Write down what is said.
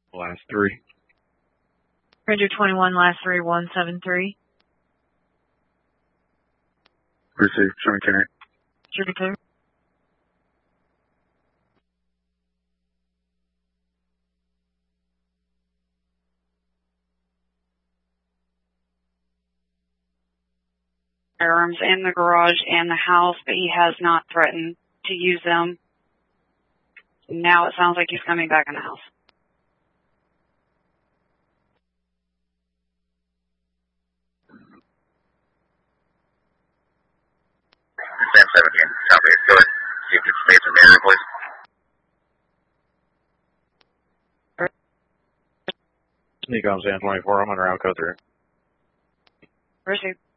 Last 3. Ranger 21, last 3, 173. Received. Show me carry. Should be clear. Firearms in the garage and the house, but he has not threatened to use them. Now it sounds like he's coming back in the house. Sam 17, copy. Go ahead. See if it's made some area, please. Sneak on Sam 24, I'm under Alco 3. Received.